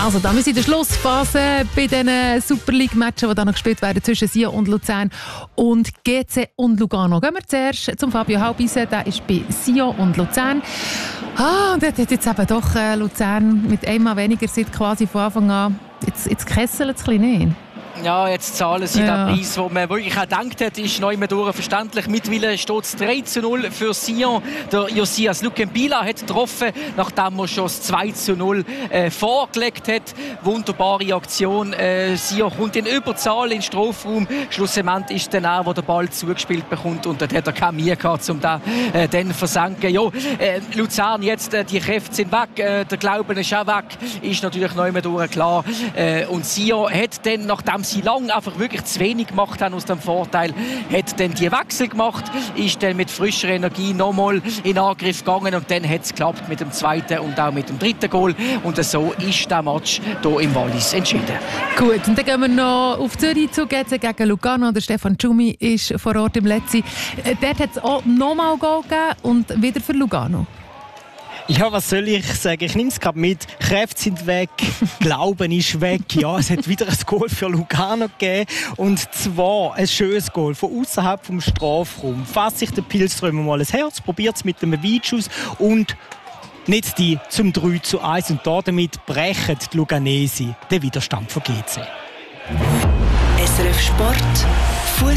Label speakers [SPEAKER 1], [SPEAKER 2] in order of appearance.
[SPEAKER 1] Also da wir sind in der Schlussphase bei diesen Super League-Matchen, die da noch gespielt werden zwischen Sion und Luzern und GC und Lugano. Gehen wir zuerst zum Fabio Halbisen, der ist bei Sion und Luzern. Und dort hat jetzt eben doch Luzern mit einmal weniger seit quasi von Anfang an. Jetzt kesselt es ein bisschen nicht.
[SPEAKER 2] Ja, jetzt zahlen sie den Preis, den man wirklich auch gedacht hat, ist neu verständlich. Mittlerweile steht es 3:0 für Sion. Der Josias Lukembila hat getroffen, nachdem er schon das 2:0 vorgelegt hat. Wunderbare Aktion. Sion kommt in Überzahl in den Strafraum. Schlussendlich ist dann auch, der den Ball zugespielt bekommt. Und dort hat er keine Mühe gehabt, um den dann versenken. Ja, Luzern jetzt, die Kräfte sind weg, der Glauben ist auch weg. Ist natürlich neu klar. Und Sion hat dann, nachdem sie lange einfach wirklich zu wenig gemacht haben aus dem Vorteil, hat dann die Wechsel gemacht, ist dann mit frischer Energie nochmal in Angriff gegangen und dann hat es geklappt mit dem zweiten und auch mit dem dritten Goal und so ist der Match hier im Wallis entschieden.
[SPEAKER 1] Gut, und dann gehen wir noch auf Zürich zu, gegen Lugano. Der Stefan Tschumi ist vor Ort im Letzi. Dort hat es auch nochmal ein Goal gegeben und wieder für Lugano.
[SPEAKER 3] Ja, was soll ich sagen? Ich nehme es gerade mit. Kräfte sind weg, Glauben ist weg. Ja, es hat wieder ein Goal für Lugano gegeben. Und zwar ein schönes Goal von außerhalb vom Strafraum. Fasst sich der Pilströmer mal ein Herz, probiert es mit einem Weitschuss und nicht die zum 3:1. Und damit brechen die Luganesi den Widerstand von GC.
[SPEAKER 4] SRF Sport.